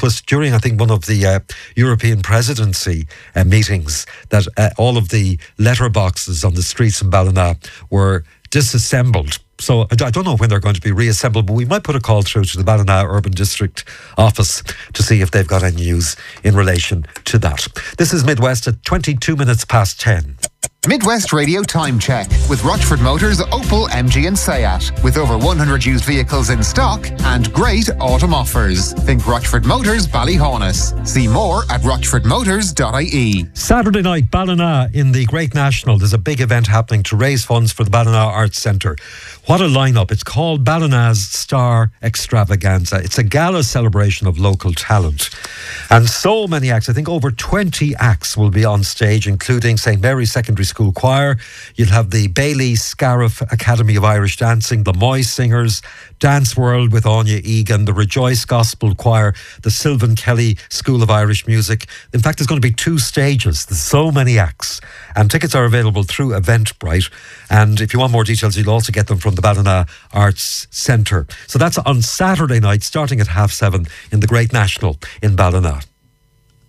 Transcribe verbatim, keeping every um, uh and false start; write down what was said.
was during, I think, one of the uh, European presidency uh, meetings that uh, all of the letterboxes on the streets in Ballina were disassembled. So I don't know when they're going to be reassembled, but we might put a call through to the Ballina Urban District office to see if they've got any news in relation to that. This is Midwest at twenty-two minutes past ten. Midwest Radio Time Check with Rochford Motors, Opel, M G and Seat. With over one hundred used vehicles in stock and great autumn offers. Think Rochford Motors, Ballyhaunis. See more at rochford motors dot I E. Saturday night, Ballina in the Great National. There's a big event happening to raise funds for the Ballina Arts Centre. What a lineup. It's called Ballina's Star Extravaganza. It's a gala celebration of local talent. And so many acts, I think over twenty acts will be on stage, including Saint Mary's Secondary School Choir. You'll have the Bailey Scariff Academy of Irish Dancing, the Moy Singers, Dance World with Anya Egan, the Rejoice Gospel Choir, the Sylvan Kelly School of Irish Music. In fact, there's going to be two stages. There's so many acts. And tickets are available through Eventbrite. And if you want more details, you'll also get them from the Ballina Arts Centre. So that's on Saturday night, starting at half seven in the Great National in Ballina.